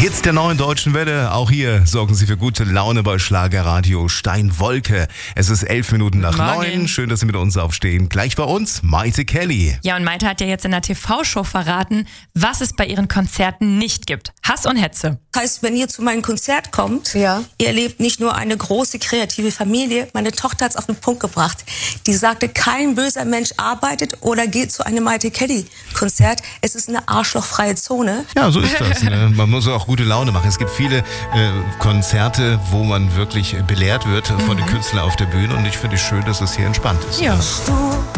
Hits der neuen deutschen Welle. Auch hier sorgen sie für gute Laune bei Schlagerradio Steinwolke. Es ist 11 Minuten nach 9. Schön, dass Sie mit uns aufstehen. Gleich bei uns Maite Kelly. Ja, und Maite hat ja jetzt in der TV-Show verraten, was es bei ihren Konzerten nicht gibt. Hass und Hetze. Heißt, wenn ihr zu meinem Konzert kommt, ihr erlebt nicht nur eine große kreative Familie. Meine Tochter hat es auf den Punkt gebracht. Die sagte, kein böser Mensch arbeitet oder geht zu einem Maite Kelly Konzert. Es ist eine arschlochfreie Zone. Ja, so ist das. Ne? Man muss auch gute Laune machen. Es gibt viele Konzerte, wo man wirklich belehrt wird von den Künstlern auf der Bühne. Und ich finde es schön, dass es hier entspannt ist. Ja.